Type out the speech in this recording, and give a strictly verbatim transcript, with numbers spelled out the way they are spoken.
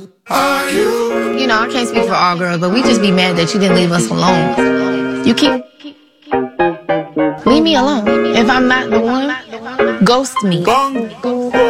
Are you? You know, I can't speak for all girls, but we just be mad that you didn't leave us alone. You keep... Leave me alone. If I'm not the one, ghost me.